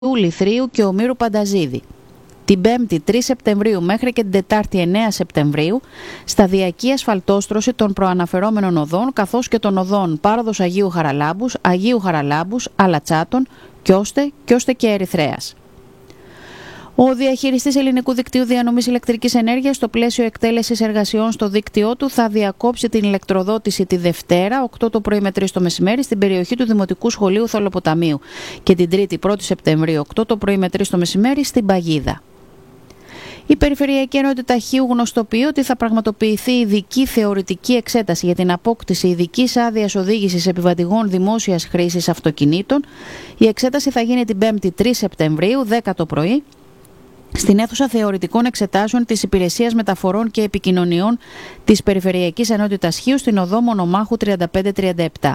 Λιθρίου και Ομήρου Πανταζίδη. Την 5η 3 Σεπτεμβρίου μέχρι και την Τετάρτη 9 Σεπτεμβρίου σταδιακή ασφαλτόστρωση των προαναφερόμενων οδών καθώς και των οδών Πάροδος Αγίου Χαραλάμπους, Αλατσάτων, Κιώστε και Ερυθρέας. Ο διαχειριστής Ελληνικού Δικτύου Διανομής Ηλεκτρικής Ενέργειας, στο πλαίσιο εκτέλεσης εργασιών στο δίκτυό του, θα διακόψει την ηλεκτροδότηση τη Δευτέρα, 8 το πρωί με 3 το μεσημέρι, στην περιοχή του Δημοτικού Σχολείου Θολοποταμίου και την Τρίτη 1η Σεπτεμβρίου, 8 το πρωί με 3 το μεσημέρι, στην Παγίδα. Η Περιφερειακή Ενότητα Χίου γνωστοποιεί ότι θα πραγματοποιηθεί ειδική θεωρητική εξέταση για την απόκτηση ειδικής άδειας οδήγησης επιβατηγών δημόσιας χρήσης αυτοκινήτων. Η εξέταση θα γίνει την 5η 3 Σεπτεμβρίου, 10 το πρωί, στην αίθουσα θεωρητικών εξετάσεων της Υπηρεσίας Μεταφορών και Επικοινωνιών της Περιφερειακής Ενότητας Χίου στην οδό Μονομάχου 3537.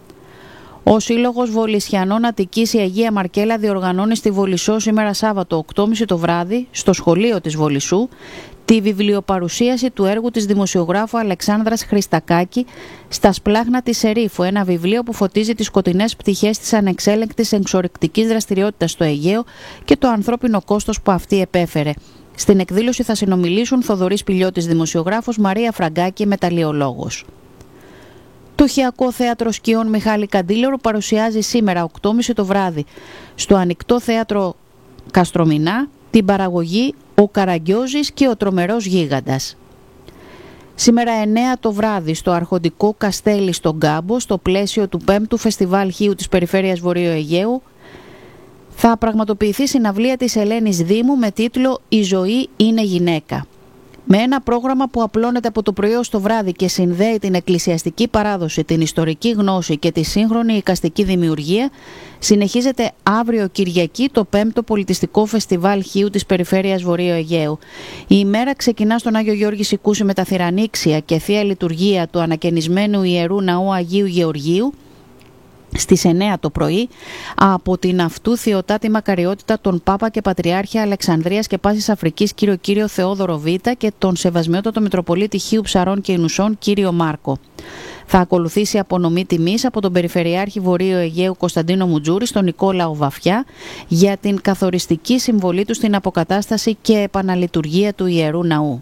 Ο Σύλλογος Βολισιανών Αττικής η Αγία Μαρκέλα διοργανώνει στη Βολισσό σήμερα Σάββατο 8.30 το βράδυ στο σχολείο της Βολισσού τη βιβλιοπαρουσίαση του έργου της δημοσιογράφου Αλεξάνδρας Χριστακάκη «Στα σπλάχνα της Ερήφου», ένα βιβλίο που φωτίζει τις σκοτεινές πτυχές της ανεξέλεγκτης εξορρυκτικής δραστηριότητας στο Αιγαίο και το ανθρώπινο κόστος που αυτή επέφερε. Στην εκδήλωση θα συνομιλήσουν Θοδωρής Πηλιώτης δημοσιογράφος, Μαρία Φραγκάκη μεταλλιολόγος. Το Χειακό Θέατρο Σκιών Μιχάλη Καντήλερο παρουσιάζει σήμερα 8.30 το βράδυ στο Ανοιχτό Θέατρο Καστρομηνά την παραγωγή «Ο Καραγκιόζης και ο Τρομερός Γίγαντας». Σήμερα 9 το βράδυ στο Αρχοντικό Καστέλι στον Κάμπο, στο πλαίσιο του 5ου Φεστιβάλ Χίου της Περιφέρειας Βορείου Αιγαίου, θα πραγματοποιηθεί συναυλία της Ελένης Δήμου με τίτλο «Η ζωή είναι γυναίκα». Με ένα πρόγραμμα που απλώνεται από το πρωί ως το βράδυ και συνδέει την εκκλησιαστική παράδοση, την ιστορική γνώση και τη σύγχρονη εικαστική δημιουργία, συνεχίζεται αύριο Κυριακή το 5ο Πολιτιστικό Φεστιβάλ Χίου της Περιφέρειας Βορείου Αιγαίου. Η ημέρα ξεκινά στον Άγιο Γιώργη Σικούση με τα θυρανήξια και θεία λειτουργία του ανακαινισμένου Ιερού Ναού Αγίου Γεωργίου στις 9 το πρωί από την αυτού Θεοτάτη Μακαριότητα τον Πάπα και Πατριάρχη Αλεξανδρίας και Πάσης Αφρικής κύριο Θεόδωρο Β και τον Σεβασμιότατο Μητροπολίτη Χίου Ψαρών και Ινουσών κύριο Μάρκο. Θα ακολουθήσει απονομή τιμής από τον Περιφερειάρχη Βορείου Αιγαίου Κωνσταντίνο Μουτζούρη στον Νικόλαο Βαφιά για την καθοριστική συμβολή του στην αποκατάσταση και επαναλειτουργία του Ιερού Ναού.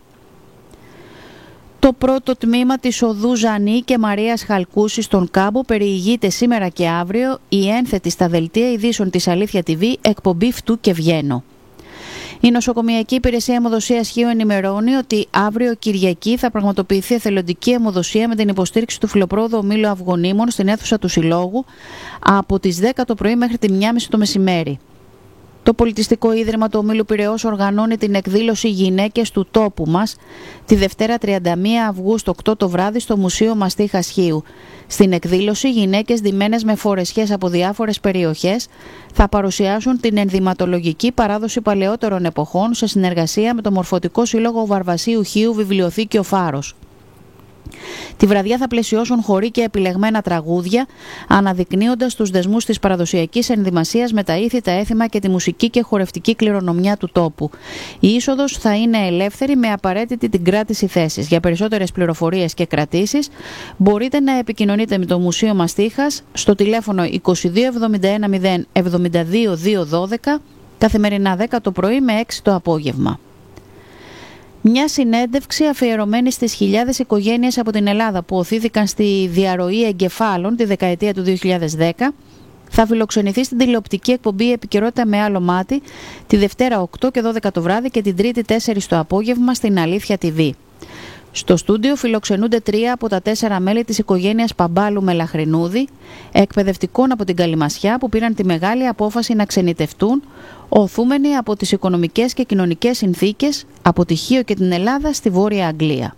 Το πρώτο τμήμα της οδού Ζανή και Μαρίας Χαλκούση στον Κάμπο περιηγείται σήμερα και αύριο η ένθετη στα δελτία ειδήσεων της Αλήθεια TV εκπομπή Φτού και Βγαίνω. Η Νοσοκομιακή Υπηρεσία Αιμοδοσίας Χίου ενημερώνει ότι αύριο Κυριακή θα πραγματοποιηθεί εθελοντική αιμοδοσία με την υποστήριξη του Φιλοπρόοδου Ομίλου Αυγονίμων στην αίθουσα του Συλλόγου από τις 10 το πρωί μέχρι τη 1.30 το μεσημέρι. Το Πολιτιστικό Ίδρυμα του Ομίλου Πειραιώς οργανώνει την εκδήλωση «Γυναίκες του τόπου μας» τη Δευτέρα 31 Αυγούστου 8 το βράδυ στο Μουσείο Μαστίχας Χίου. Στην εκδήλωση, γυναίκες ντυμένες με φορεσιές από διάφορες περιοχές θα παρουσιάσουν την ενδυματολογική παράδοση παλαιότερων εποχών σε συνεργασία με το Μορφωτικό Σύλλογο Βαρβασίου Χίου Βιβλιοθήκη Φάρος. Τη βραδιά θα πλαισιώσουν χοροί και επιλεγμένα τραγούδια, αναδεικνύοντας τους δεσμούς της παραδοσιακής ενδυμασίας με τα ήθη, τα έθιμα και τη μουσική και χορευτική κληρονομιά του τόπου. Η είσοδος θα είναι ελεύθερη με απαραίτητη την κράτηση θέσης. Για περισσότερες πληροφορίες και κρατήσεις μπορείτε να επικοινωνείτε με το Μουσείο Μαστίχας στο τηλέφωνο 2271 0 72 212 καθημερινά 10 το πρωί με 6 το απόγευμα. Μια συνέντευξη αφιερωμένη στις χιλιάδες οικογένειες από την Ελλάδα που οθήθηκαν στη διαρροή εγκεφάλων τη δεκαετία του 2010 θα φιλοξενηθεί στην τηλεοπτική εκπομπή Επικαιρότητα με άλλο μάτι τη Δευτέρα 8 και 12 το βράδυ και την Τρίτη 4 το απόγευμα στην Αλήθεια TV. Στο στούντιο φιλοξενούνται 3 από τα 4 μέλη της οικογένειας Παμπάλου Μελαχρινούδη, εκπαιδευτικών από την Καλυμασιά που πήραν τη μεγάλη απόφαση να ξενιτευτούν, οθούμενοι από τις οικονομικές και κοινωνικές συνθήκες από τη Χίο και την Ελλάδα στη Βόρεια Αγγλία.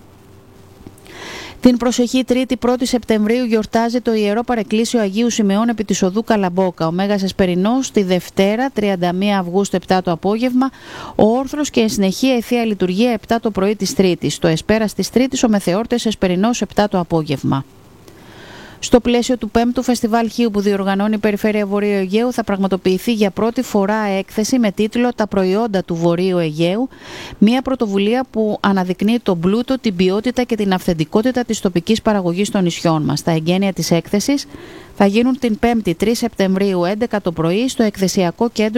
Την προσεχή Τρίτη 1η Σεπτεμβρίου γιορτάζει το Ιερό Παρεκκλήσιο Αγίου Σιμεών επί της οδού Καλαμπόκα. Ο Μέγας Εσπερινός τη Δευτέρα 31 Αυγούστου 7 το απόγευμα, ο όρθρος και εν συνεχεία η Θεία Λειτουργία 7 το πρωί της Τρίτης. Το Εσπέρας της Τρίτης ο Μεθεόρτες Εσπερινός 7 το απόγευμα. Στο πλαίσιο του 5ου Φεστιβάλ Χίου που διοργανώνει η Περιφέρεια Βορείου Αιγαίου θα πραγματοποιηθεί για πρώτη φορά έκθεση με τίτλο «Τα προϊόντα του Βορείου Αιγαίου», μια πρωτοβουλία που αναδεικνύει τον πλούτο, την ποιότητα και την αυθεντικότητα της τοπικής παραγωγής των νησιών μας. Τα εγγένεια της έκθεσης θα γίνουν την 5η 3 Σεπτεμβρίου 11 το πρωί στο Εκθεσιακό Κέντρο